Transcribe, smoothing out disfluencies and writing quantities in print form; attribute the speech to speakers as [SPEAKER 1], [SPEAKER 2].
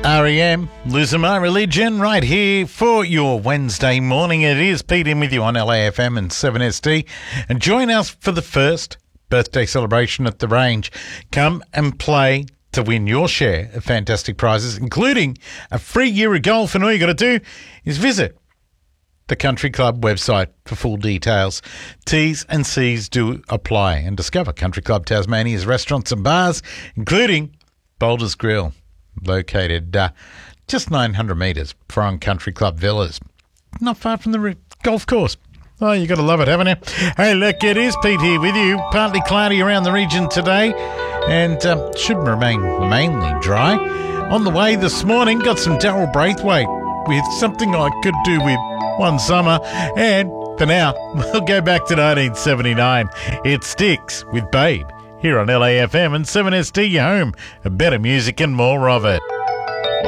[SPEAKER 1] R.E.M. Losing My Religion right here for your Wednesday morning. It is Pete in with you on LAFM and 7SD. And join us for the first birthday celebration at the range. Come and play to win your share of fantastic prizes, including a free year of golf. And all you got to do is visit the Country Club website for full details. T's and C's do apply. And discover Country Club Tasmania's restaurants and bars, including Boulders Grill, located just 900 metres from Country Club Villas, not far from the golf course. Oh, you got to love it, haven't you? Hey, look, it is Pete here with you. Partly cloudy around the region today and should remain mainly dry. On the way this morning, got some Daryl Braithwaite with Something I Could Do With One Summer. And for now, we'll go back to 1979. It Sticks with Babe here on LAFM and 7SD, your home. Better music and more of it.